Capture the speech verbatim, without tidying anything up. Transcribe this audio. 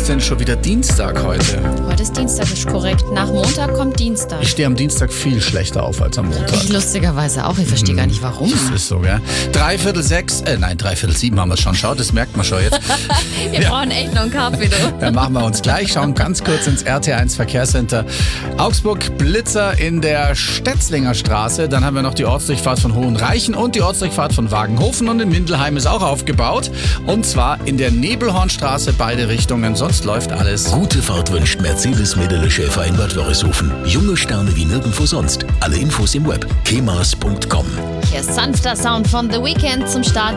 denn schon wieder Dienstag heute? Heute ist Dienstag, ist korrekt. Nach Montag kommt Dienstag. Ich stehe am Dienstag viel schlechter auf als am Montag. Ich lustigerweise auch. Ich verstehe gar nicht, warum. Das ist so, gell? Dreiviertel sechs, äh, nein, dreiviertel sieben haben wir schon. Schaut, das merkt man schon jetzt. Wir Ja. brauchen echt noch einen Kaffee, du. Dann machen wir uns gleich, schauen ganz kurz ins R T eins Verkehrscenter Augsburg. Blitzer in der Stetzlinger Straße. Dann haben wir noch die Ortsdurchfahrt von Hohenreichen und die Ortsdurchfahrt von Wagenhofen. Und in Mindelheim ist auch aufgebaut. Und zwar in der Nebelhornstraße, beide Richtungen. Sonst läuft alles. Gute Fahrt wünscht Mercedes Medele Schäfer in Bad Wörishofen. Junge Sterne wie nirgendwo sonst. Alle Infos im Web kemas punkt com. Hier ist sanfter Sound von The Weeknd zum Start